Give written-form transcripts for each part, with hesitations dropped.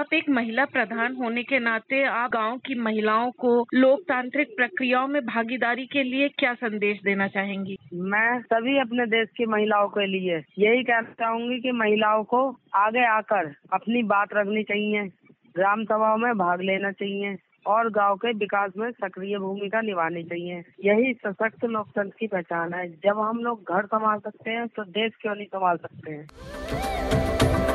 आप एक महिला प्रधान होने के नाते आप गांव की महिलाओं को लोकतांत्रिक प्रक्रियाओं में भागीदारी के लिए क्या संदेश देना चाहेंगी? मैं सभी अपने देश की महिलाओं के लिए यही कहना चाहूंगी कि महिलाओं को आगे आकर अपनी बात रखनी चाहिए, ग्राम सभाओं में भाग लेना चाहिए और गांव के विकास में सक्रिय भूमिका निभानी चाहिए। यही सशक्त लोकतंत्र की पहचान है। जब हम लोग घर संभाल सकते हैं तो देश क्यों नहीं संभाल सकते हैं।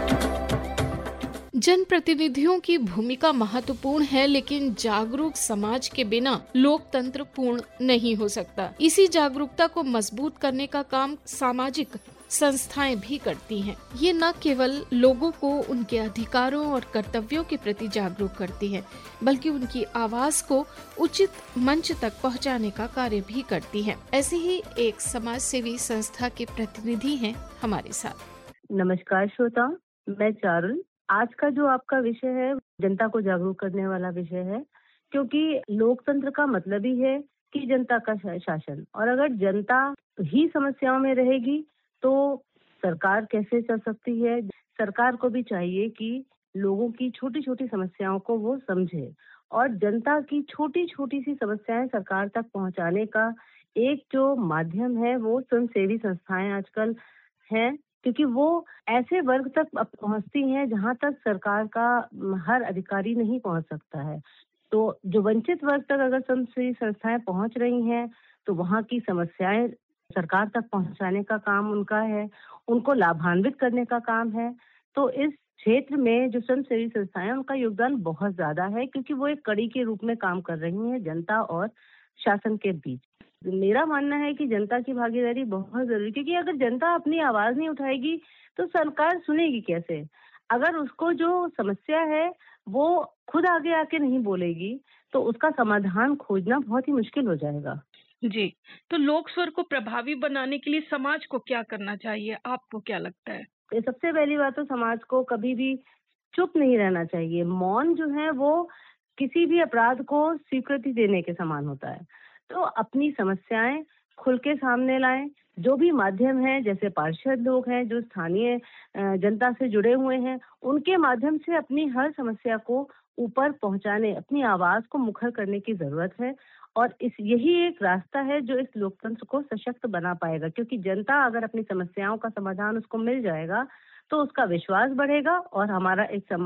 जनप्रतिनिधियों की भूमिका महत्वपूर्ण है, लेकिन जागरूक समाज के बिना लोकतंत्र पूर्ण नहीं हो सकता। इसी जागरूकता को मजबूत करने का काम सामाजिक संस्थाएं भी करती हैं। ये न केवल लोगों को उनके अधिकारों और कर्तव्यों के प्रति जागरूक करती हैं, बल्कि उनकी आवाज को उचित मंच तक पहुंचाने का कार्य भी करती हैं। ऐसे ही एक समाज सेवी संस्था के प्रतिनिधि हैं हमारे साथ। नमस्कार श्रोता, मैं चारुल। आज का जो आपका विषय है जनता को जागरूक करने वाला विषय है, क्योंकि लोकतंत्र का मतलब ही है कि जनता का शासन, और अगर जनता ही समस्याओं में रहेगी तो सरकार कैसे चल सकती है। सरकार को भी चाहिए कि लोगों की छोटी छोटी समस्याओं को वो समझे, और जनता की छोटी छोटी सी समस्याएं सरकार तक पहुंचाने का एक जो माध्यम है वो स्वयंसेवी संस्थाएं आजकल हैं, क्योंकि वो ऐसे वर्ग तक पहुंचती हैं जहां तक सरकार का हर अधिकारी नहीं पहुंच सकता है। तो जो वंचित वर्ग तक अगर स्वयंसेवी संस्थाएं पहुंच रही हैं तो वहां की समस्याएं सरकार तक पहुंचाने का काम उनका है, उनको लाभान्वित करने का काम है। तो इस क्षेत्र में जो स्वयंसेवी संस्थाएं हैं उनका योगदान बहुत ज्यादा है, क्योंकि वो एक कड़ी के रूप में काम कर रही हैं जनता और शासन के बीच। मेरा मानना है कि जनता की भागीदारी बहुत जरूरी, क्योंकि अगर जनता अपनी आवाज नहीं उठाएगी तो सरकार सुनेगी कैसे। अगर उसको जो समस्या है वो खुद आगे आके नहीं बोलेगी तो उसका समाधान खोजना बहुत ही मुश्किल हो जाएगा। जी, तो लोक स्वर को प्रभावी बनाने के लिए समाज को क्या करना चाहिए, आपको क्या लगता है? सबसे पहली बात तो समाज को कभी भी चुप नहीं रहना चाहिए। मौन जो है वो किसी भी अपराध को स्वीकृति देने के समान होता है। तो अपनी समस्याएं खुल के सामने लाएं। जो भी माध्यम है, जैसे पार्षद लोग हैं जो स्थानीय जनता से जुड़े हुए हैं, उनके माध्यम से अपनी हर समस्या को ऊपर पहुंचाने, अपनी आवाज को मुखर करने की जरूरत है। और यही एक रास्ता है जो इस लोकतंत्र को सशक्त बना पाएगा, क्योंकि जनता अगर अपनी समस्याओं का समाधान उसको मिल जाएगा तो उसका विश्वास बढ़ेगा और हमारा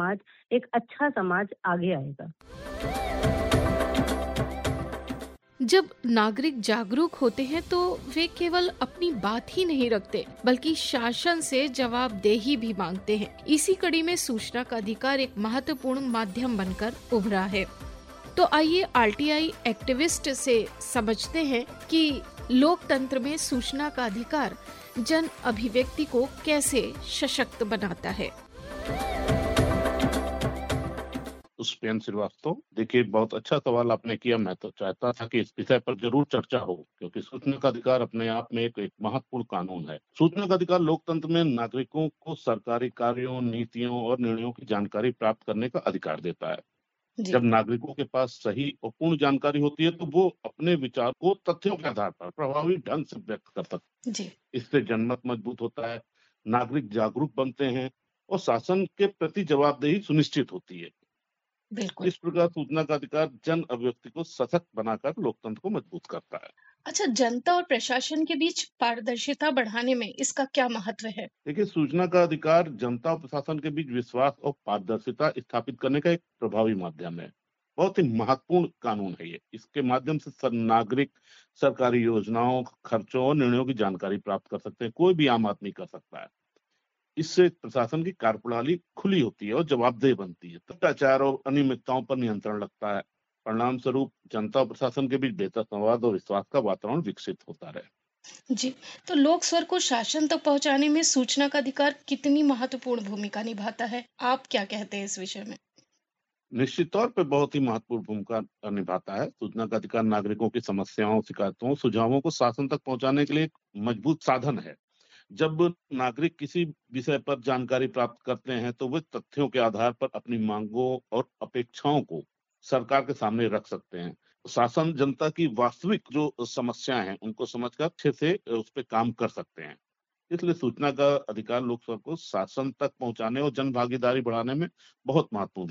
एक अच्छा समाज आगे आएगा। जब नागरिक जागरूक होते हैं तो वे केवल अपनी बात ही नहीं रखते, बल्कि शासन से जवाबदेही भी मांगते हैं। इसी कड़ी में सूचना का अधिकार एक महत्वपूर्ण माध्यम बनकर उभरा है। तो आइए आरटीआई एक्टिविस्ट से समझते हैं कि लोकतंत्र में सूचना का अधिकार जन अभिव्यक्ति को कैसे सशक्त बनाता है। पुष्पेन श्रीवास्तव, देखिए बहुत अच्छा सवाल आपने किया। मैं तो चाहता था कि इस विषय पर जरूर चर्चा हो, क्योंकि सूचना का अधिकार अपने आप में एक महत्वपूर्ण कानून है। सूचना का अधिकार लोकतंत्र में नागरिकों को सरकारी कार्यों, नीतियों और निर्णयों की जानकारी प्राप्त करने का अधिकार देता है। जब नागरिकों के पास सही और पूर्ण जानकारी होती है तो वो अपने विचार को तथ्यों के आधार पर प्रभावी ढंग से व्यक्त कर सकते हैं। इससे जनमत मजबूत होता है, नागरिक जागरूक बनते हैं और शासन के प्रति जवाबदेही सुनिश्चित होती है। बिल्कुल। इस प्रकार सूचना का अधिकार जन अभिव्यक्ति को सशक्त बनाकर लोकतंत्र को मजबूत करता है। अच्छा, जनता और प्रशासन के बीच पारदर्शिता बढ़ाने में इसका क्या महत्व है? देखिए, सूचना का अधिकार जनता और प्रशासन के बीच विश्वास और पारदर्शिता स्थापित करने का एक प्रभावी माध्यम है। बहुत ही महत्वपूर्ण कानून है ये। इसके माध्यम से नागरिक सरकारी योजनाओं, खर्चों और निर्णयों की जानकारी प्राप्त कर सकते हैं। कोई भी आम आदमी कर सकता है। इससे प्रशासन की कार्यप्रणाली खुली होती है और जवाबदेह बनती है। भ्रष्टाचार और अनियमितताओं पर नियंत्रण लगता है। परिणाम स्वरूप जनता और प्रशासन के बीच बेहतर संवाद और विश्वास का वातावरण विकसित होता रहे। जी, तो लोक स्वर को शासन तक पहुंचाने में सूचना का अधिकार कितनी महत्वपूर्ण भूमिका निभाता है? आप क्या कहते हैं इस विषय में? निश्चित तौर पे बहुत ही महत्वपूर्ण भूमिका निभाता है। सूचना का अधिकार नागरिकों की समस्याओं, शिकायतों, सुझावों को शासन तक पहुंचाने के लिए एक मजबूत साधन है। जब नागरिक किसी विषय पर जानकारी प्राप्त करते हैं तो वे तथ्यों के आधार पर अपनी मांगों और अपेक्षाओं को सरकार के सामने रख सकते हैं। शासन जनता की वास्तविक जो समस्याएं हैं उनको समझकर अच्छे से उस पर काम कर सकते हैं। इसलिए सूचना का अधिकार लोकसभा को शासन तक पहुंचाने और जन भागीदारी बढ़ाने में बहुत महत्वपूर्ण